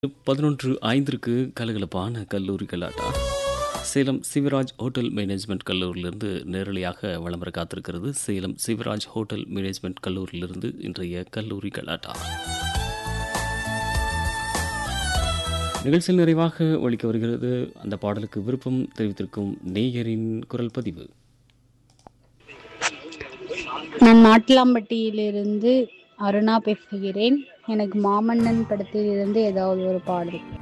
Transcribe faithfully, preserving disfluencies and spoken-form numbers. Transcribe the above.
பதினொன்று ஐந்திற்கு கலகலப்பான கல்லூரி கலாட்டா. சேலம் சிவராஜ் ஹோட்டல் மேனேஜ்மெண்ட் கல்லூரியிலிருந்து நேரலையாக வலம் வர காத்திருக்கிறது. சேலம் சிவராஜ் ஹோட்டல் மேனேஜ்மெண்ட் கல்லூரியிலிருந்து இன்றைய கல்லூரி கலாட்டா. நிகழ்ச்சியில் நிறைவாக ஒலிக்க வருகிறது அந்த பாடலுக்கு விருப்பம் தெரிவித்திருக்கும் நேயரின் குரல் பதிவு. நான் நாட்லாம்பட்டியிலிருந்து அருணா பேசுகிறேன். எனக்கு மாமன்னன் படத்தில் இருந்து ஏதாவது ஒரு பாடல்.